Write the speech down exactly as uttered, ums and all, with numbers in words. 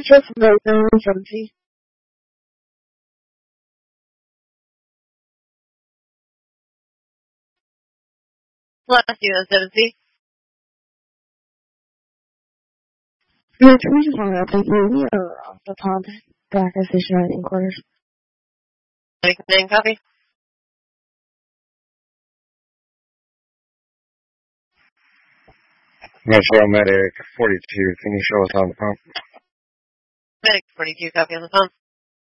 Just right now, seventy. Bless you, seventy. Mitch, we just want to update you. We are off the pond. Back at Station Riding Quarters. Name copy? Metro Medic forty-two, can you show us on the pump? Medic forty-two, copy on the phone.